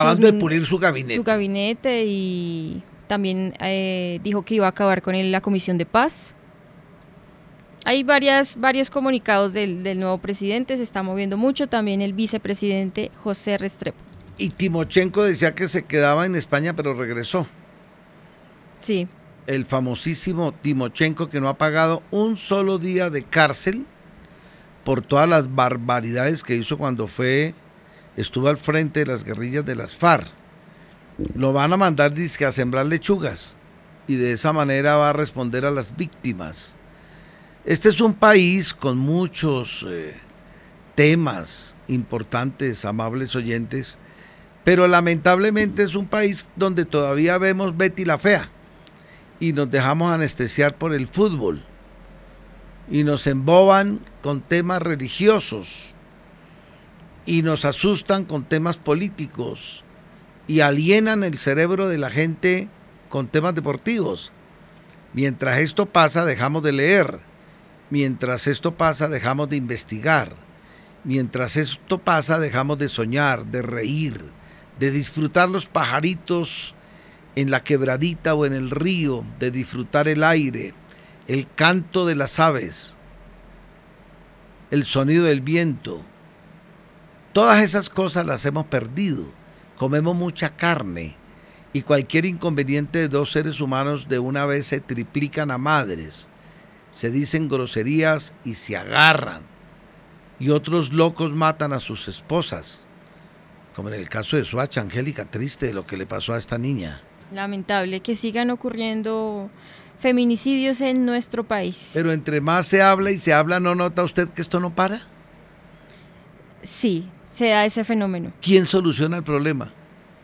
Hablando de pulir su gabinete. Su gabinete, y también dijo que iba a acabar con la Comisión de Paz. Hay varios comunicados del nuevo presidente, se está moviendo mucho, también el vicepresidente José Restrepo. Y Timochenko decía que se quedaba en España, pero regresó. Sí. El famosísimo Timochenko, que no ha pagado un solo día de cárcel por todas las barbaridades que hizo cuando estuvo al frente de las guerrillas de las FARC. Lo van a mandar dizque a sembrar lechugas, y de esa manera va a responder a las víctimas. Este es un país con muchos temas importantes, amables oyentes, pero lamentablemente es un país donde todavía vemos Betty la Fea y nos dejamos anestesiar por el fútbol y nos emboban con temas religiosos y nos asustan con temas políticos y alienan el cerebro de la gente con temas deportivos. Mientras esto pasa, dejamos de leer. Mientras esto pasa, dejamos de investigar. Mientras esto pasa, dejamos de soñar, de reír, de disfrutar los pajaritos en la quebradita o en el río, de disfrutar el aire, el canto de las aves, el sonido del viento. Todas esas cosas las hemos perdido. Comemos mucha carne y cualquier inconveniente de dos seres humanos de una vez se triplican a madres. Se dicen groserías y se agarran. Y otros locos matan a sus esposas. Como en el caso de Soacha, Angélica, triste de lo que le pasó a esta niña. Lamentable que sigan ocurriendo feminicidios en nuestro país. Pero entre más se habla y se habla, ¿no nota usted que esto no para? Sí, se da ese fenómeno. ¿Quién soluciona el problema?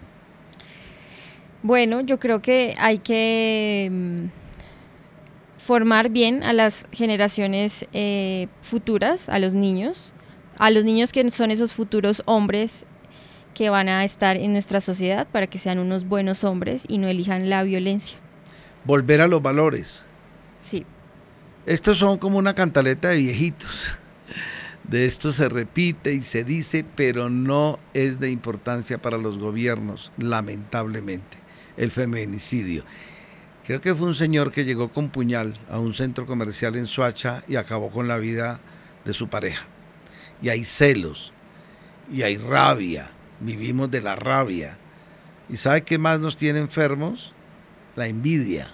Bueno, yo creo que hay que formar bien a las generaciones futuras, a los niños que son esos futuros hombres que van a estar en nuestra sociedad, para que sean unos buenos hombres y no elijan la violencia. Volver a los valores. Sí. Estos son como una cantaleta de viejitos. De esto se repite y se dice, pero no es de importancia para los gobiernos, lamentablemente, el feminicidio. Creo que fue un señor que llegó con puñal a un centro comercial en Soacha y acabó con la vida de su pareja. Y hay celos, y hay rabia, vivimos de la rabia. ¿Y sabe qué más nos tiene enfermos? La envidia,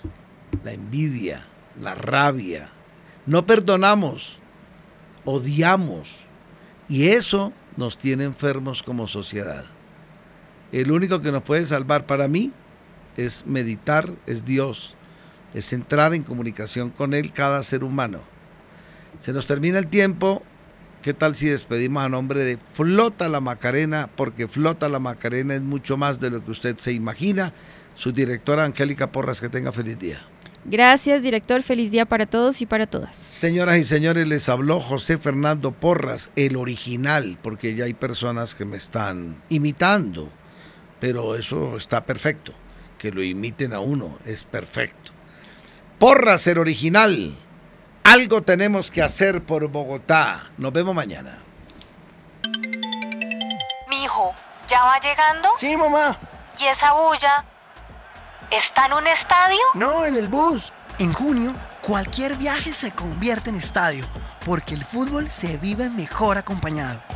la rabia. No perdonamos, odiamos, y eso nos tiene enfermos como sociedad. El único que nos puede salvar para mí es meditar, es Dios, es entrar en comunicación con Él, cada ser humano. Se nos termina el tiempo. ¿Qué tal si despedimos a nombre de Flota la Macarena? Porque Flota la Macarena es mucho más de lo que usted se imagina. Su directora Angélica Porras, que tenga feliz día. Gracias, director. Feliz día para todos y para todas. Señoras y señores, les habló José Fernando Porras, el original, porque ya hay personas que me están imitando, pero eso está perfecto. Que lo imiten a uno, es perfecto. Porras, el original. Algo tenemos que hacer por Bogotá. Nos vemos mañana. Mijo, ¿ya va llegando? Sí, mamá. ¿Y esa bulla? ¿Está en un estadio? No, en el bus. En junio, cualquier viaje se convierte en estadio, porque el fútbol se vive mejor acompañado.